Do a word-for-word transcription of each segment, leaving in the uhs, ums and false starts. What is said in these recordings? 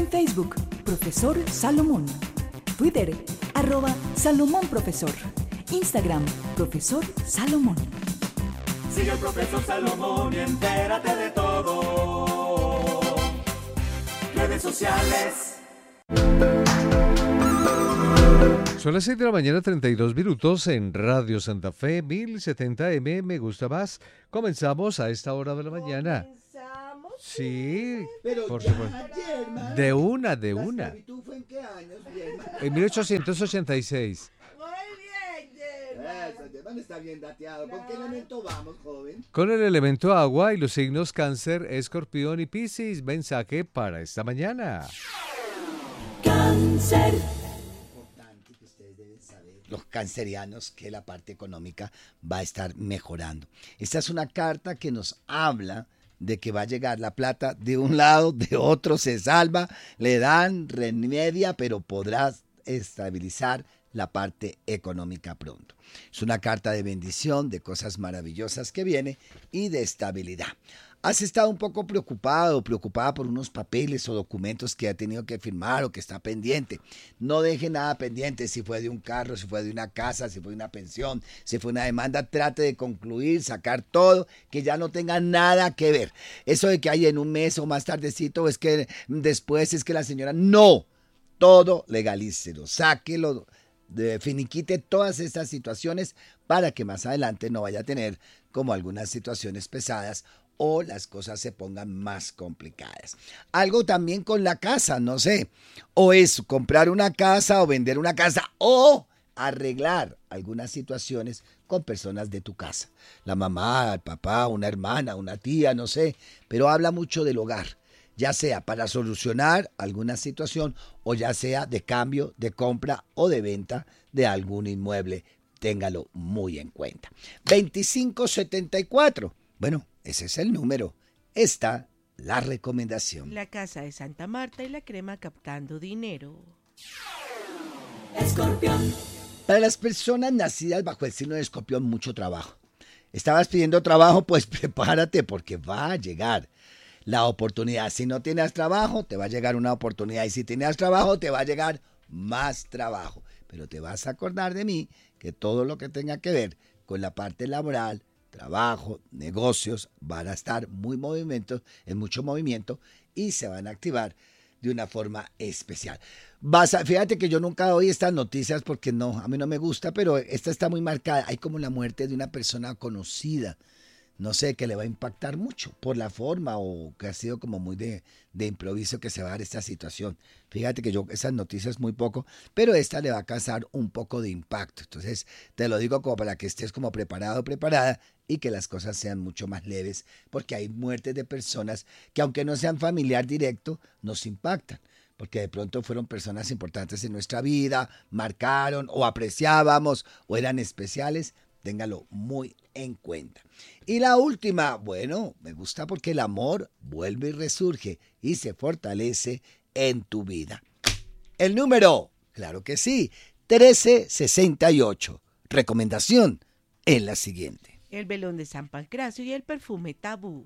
Facebook, Profesor Salomón. Twitter, arroba Salomón Profesor. Instagram, Profesor Salomón. Sigue al Profesor Salomón y entérate de todo. Redes sociales. Son las seis de la mañana, treinta y dos minutos en Radio Santa Fe, mil setenta eme, me gusta más. Comenzamos a esta hora de la mañana. ¿Comenzamos? Sí, Pero por ya, supuesto. Germán. De una, de ¿La una. esclavitud fue en qué años, Germán? En mil ochocientos ochenta y seis. Muy bien, Germán. Eso, Germán está bien dateado. ¿Con qué elemento vamos, joven? Con el elemento agua y los signos Cáncer, Escorpión y Piscis. Mensaje para esta mañana. Cáncer. Importante que ustedes deben saber, los cancerianos, que la parte económica va a estar mejorando. Esta es una carta que nos habla de que va a llegar la plata de un lado, de otro se salva, le dan, remedia, pero podrás estabilizar la parte económica pronto. Es una carta de bendición, de cosas maravillosas que viene y de estabilidad. Has estado un poco preocupado, preocupada por unos papeles o documentos que ha tenido que firmar o que está pendiente. No deje nada pendiente, si fue de un carro, si fue de una casa, si fue de una pensión, si fue una demanda, trate de concluir, sacar todo, que ya no tenga nada que ver. Eso de que hay en un mes o más tardecito, es que después es que la señora, no, todo legalícelo, sáquelo, de, finiquite todas estas situaciones para que más adelante no vaya a tener como algunas situaciones pesadas o las cosas se pongan más complicadas. Algo también con la casa, no sé, o es comprar una casa o vender una casa o arreglar algunas situaciones con personas de tu casa. La mamá, el papá, una hermana, una tía, no sé, pero habla mucho del hogar, ya sea para solucionar alguna situación o ya sea de cambio, de compra o de venta de algún inmueble. Téngalo muy en cuenta. veinticinco setenta y cuatro. Bueno, ese es el número. Está la recomendación. La casa de Santa Marta y la crema captando dinero. Escorpión. Para las personas nacidas bajo el signo de Escorpión, mucho trabajo. ¿Estabas pidiendo trabajo? Pues prepárate porque va a llegar la oportunidad. Si no tienes trabajo, te va a llegar una oportunidad. Y si tienes trabajo, te va a llegar más trabajo. Pero te vas a acordar de mí que todo lo que tenga que ver con la parte laboral, trabajo, negocios, van a estar muy movimientos, en mucho movimiento y se van a activar de una forma especial. Vas a, fíjate que yo nunca doy estas noticias porque no, a mí no me gusta, pero esta está muy marcada. Hay como la muerte de una persona conocida. No sé, que le va a impactar mucho por la forma o que ha sido como muy de, de improviso que se va a dar esta situación. Fíjate que yo esas noticias muy poco, pero esta le va a causar un poco de impacto. Entonces te lo digo como para que estés como preparado o preparada y que las cosas sean mucho más leves, porque hay muertes de personas que aunque no sean familiar directo, nos impactan. Porque de pronto fueron personas importantes en nuestra vida, marcaron o apreciábamos o eran especiales. Téngalo muy en cuenta. Y la última, bueno, me gusta porque el amor vuelve y resurge y se fortalece en tu vida. El número, claro que sí, trece sesenta y ocho. Recomendación es la siguiente. El velón de San Pancracio y el perfume Tabú.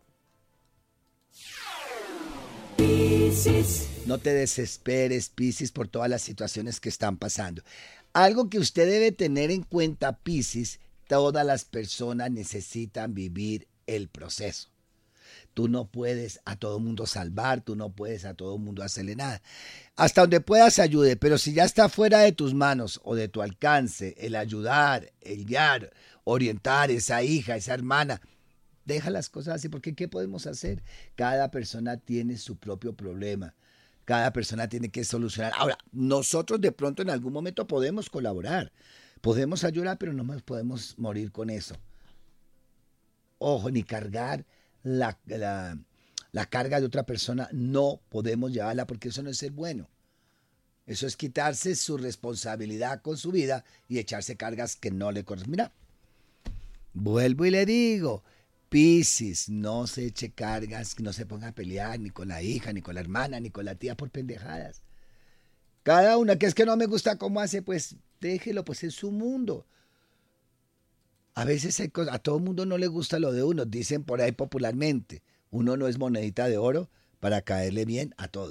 Piscis. No te desesperes, Piscis, por todas las situaciones que están pasando. Algo que usted debe tener en cuenta, Piscis, todas las personas necesitan vivir el proceso. Tú no puedes a todo mundo salvar, tú no puedes a todo mundo hacerle nada. Hasta donde puedas ayude, pero si ya está fuera de tus manos o de tu alcance el ayudar, el guiar, orientar a esa hija, esa hermana, deja las cosas así, porque ¿qué podemos hacer? Cada persona tiene su propio problema. Cada persona tiene que solucionar. Ahora, nosotros de pronto en algún momento podemos colaborar. Podemos ayudar, pero no nos podemos morir con eso. Ojo, ni cargar la, la, la carga de otra persona. No podemos llevarla porque eso no es ser bueno. Eso es quitarse su responsabilidad con su vida y echarse cargas que no le corresponden. Mira, vuelvo y le digo, Piscis, no se eche cargas, no se ponga a pelear ni con la hija, ni con la hermana, ni con la tía por pendejadas. Cada una que es que no me gusta cómo hace, pues déjelo, pues es su mundo. A veces hay cosas, a todo el mundo no le gusta lo de uno, dicen por ahí popularmente, uno no es monedita de oro para caerle bien a todo.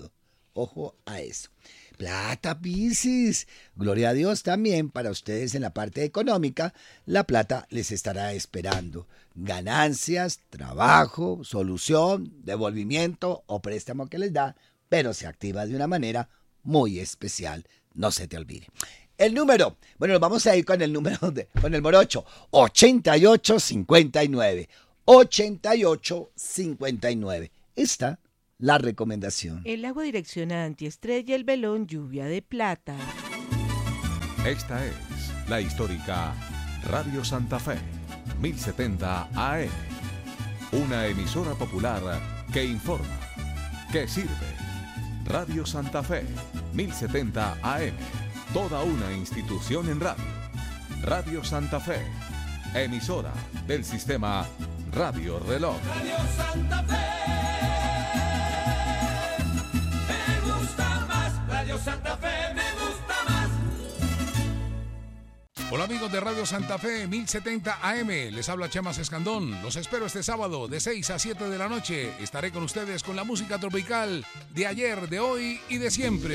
Ojo a eso. Plata, Piscis. Gloria a Dios también para ustedes en la parte económica. La plata les estará esperando. Ganancias, trabajo, solución, devolvimiento o préstamo que les da, pero se activa de una manera muy especial. No se te olvide. El número, bueno, nos vamos a ir con el número, de, con el morocho, ochenta y ocho cincuenta y nueve. ochenta y ocho cincuenta y nueve. Esta la recomendación. El agua direcciona antiestrella, el velón, lluvia de plata. Esta es la histórica Radio Santa Fe, mil setenta A M. Una emisora popular que informa, que sirve. Radio Santa Fe, mil setenta A M. Toda una institución en radio. Radio Santa Fe, emisora del sistema Radio Reloj. Radio Santa Fe. Me gusta más. Radio Santa Fe me gusta más. Hola amigos de Radio Santa Fe mil setenta A M, les habla Chema Escandón. Los espero este sábado de seis a siete de la noche. Estaré con ustedes con la música tropical de ayer, de hoy y de siempre.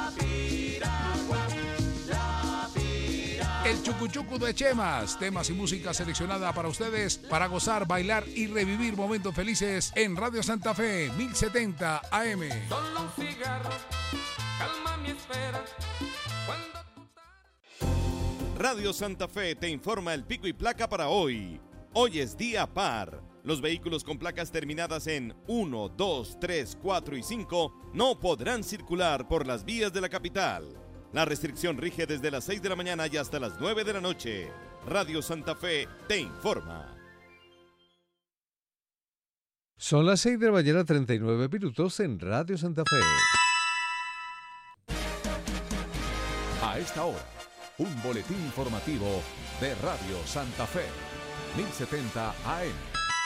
El Chucuchucu de Chemas, temas y música seleccionada para ustedes para gozar, bailar y revivir momentos felices en Radio Santa Fe mil setenta A M. Solo un cigarro, calma mi espera. Cuando Radio Santa Fe te informa el pico y placa para hoy. Hoy es día par. Los vehículos con placas terminadas en uno, dos, tres, cuatro y cinco no podrán circular por las vías de la capital. La restricción rige desde las seis de la mañana y hasta las nueve de la noche. Radio Santa Fe te informa. Son las seis de la mañana, treinta y nueve minutos en Radio Santa Fe. A esta hora, un boletín informativo de Radio Santa Fe, mil setenta A M.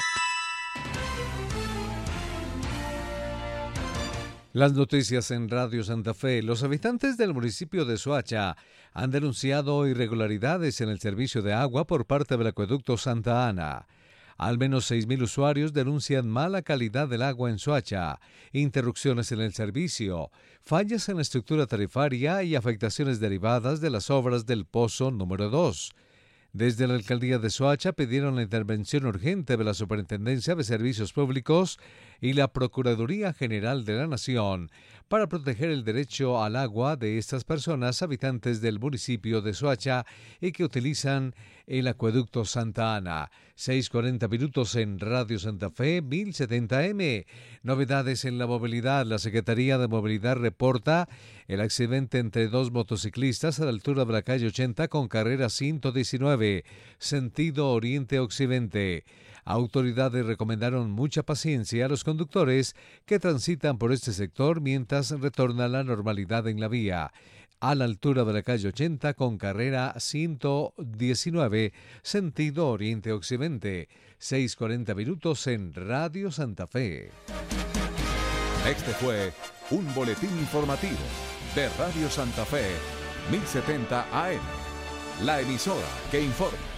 Las noticias en Radio Santa Fe. Los habitantes del municipio de Soacha han denunciado irregularidades en el servicio de agua por parte del acueducto Santa Ana. Al menos seis mil usuarios denuncian mala calidad del agua en Soacha, interrupciones en el servicio, fallas en la estructura tarifaria y afectaciones derivadas de las obras del pozo número dos. Desde la alcaldía de Soacha pidieron la intervención urgente de la Superintendencia de Servicios Públicos y la Procuraduría General de la Nación para proteger el derecho al agua de estas personas habitantes del municipio de Soacha y que utilizan el acueducto Santa Ana. seis cuarenta minutos en Radio Santa Fe, mil setenta M. Novedades en la movilidad. La Secretaría de Movilidad reporta el accidente entre dos motociclistas a la altura de la calle ochenta con carrera ciento diecinueve, sentido oriente-occidente. Autoridades recomendaron mucha paciencia a los conductores que transitan por este sector mientras retorna la normalidad en la vía. A la altura de la calle ochenta con carrera ciento diecinueve, sentido oriente-occidente. seis cuarenta minutos en Radio Santa Fe. Este fue un boletín informativo de Radio Santa Fe, mil setenta A M. La emisora que informa.